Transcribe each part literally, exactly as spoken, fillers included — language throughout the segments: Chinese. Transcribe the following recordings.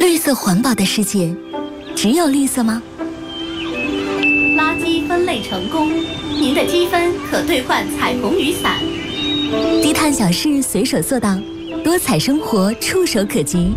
绿色环保的世界，只有绿色吗？ 垃圾分类成功，您的积分可兑换彩虹雨伞。 低碳小事随手做到，多彩生活触手可及。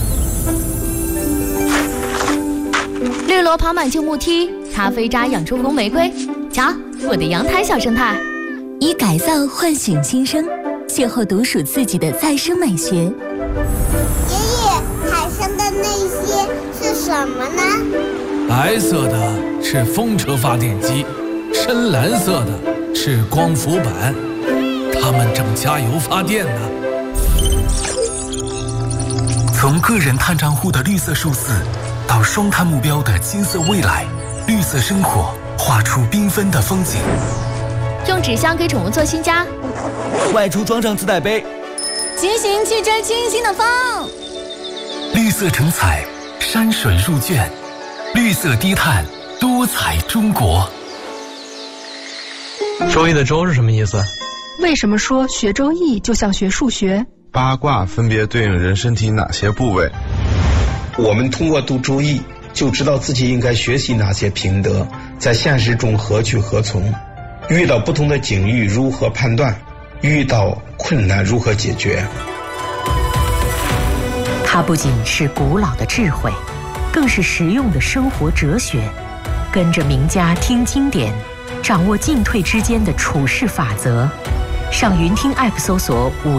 绿萝跑满旧木梯，咖啡渣养出红玫瑰。瞧，我的阳台小生态。 以改造唤醒新生，邂逅独属自己的再生美学。 爷爷，海上的那些是什么呢？ 白色的是风车发电机，深蓝色的是光伏板，它们正加油发电呢。 从个人碳账户的绿色数字，到双碳目标的金色未来，绿色生活画出缤纷的风景。 用纸箱给宠物做新家， 外出装上自带杯， 骑行去追清新的风。 绿色成彩，山水入卷，绿色低碳，多彩中国。 周易的周是什么意思？ 为什么说学周易就像学数学？ 八卦分别对应人身体哪些部位？ 我们通过读周易就知道自己应该学习哪些品德，在现实中何去何从，遇到不同的境遇如何判断，遇到困难如何解决。 它不仅是古老的智慧，更是实用的生活哲学。跟着名家听经典，掌握进退之间的处世法则。上云听 App 搜索五